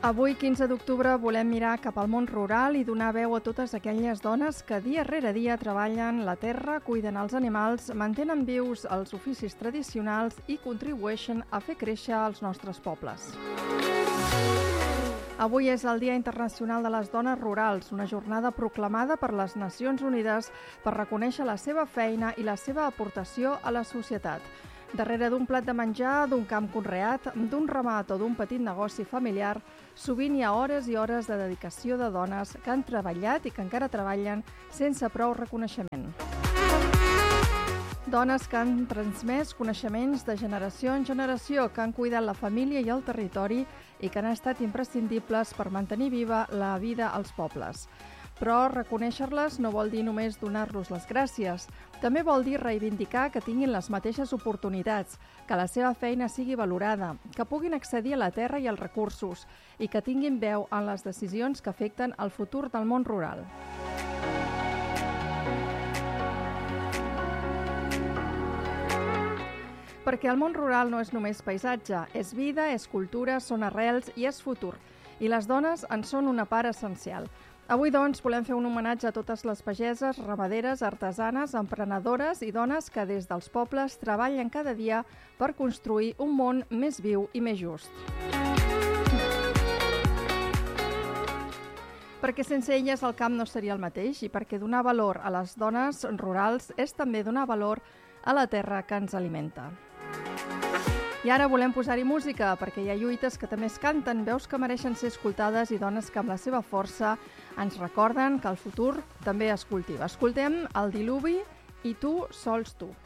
Avui, 15 d'octubre, volem mirar cap al món rural i donar veu a totes aquelles dones que dia rere dia treballen la terra, cuiden els animals, mantenen vius els oficis tradicionals i contribueixen a fer créixer els nostres pobles. Avui és el Dia Internacional de les Dones Rurals, una jornada proclamada per les Nacions Unides per reconèixer la seva feina i la seva aportació a la societat. Darrere d'un plat de menjar, d'un camp conreat, d'un ramat o d'un petit negoci familiar, sovint hi ha hores i hores de dedicació de dones que han treballat i que encara treballen sense prou reconeixement. Dones que han transmès coneixements de generació en generació, que han cuidat la família i el territori i que han estat imprescindibles per mantenir viva la vida als pobles. Però reconèixer-les no vol dir només donar-los les gràcies. També vol dir reivindicar que tinguin les mateixes oportunitats, que la seva feina sigui valorada, que puguin accedir a la terra i als recursos i que tinguin veu en les decisions que afecten el futur del món rural. Perquè el món rural no és només paisatge, és vida, és cultura, són arrels i és futur. I les dones en són una part essencial. Avui, doncs, volem fer un homenatge a totes les pageses, ramaderes, artesanes, emprenedores i dones que des dels pobles treballen cada dia per construir un món més viu i més just. Perquè sense elles el camp no seria el mateix i perquè donar valor a les dones rurals és també donar valor a la terra que ens alimenta. I ara volem posar-hi música, perquè hi ha lluites que també es canten, veus que mereixen ser escoltades i dones que amb la seva força ens recorden que el futur també es cultiva. Escoltem El diluvi i Tu sols tu.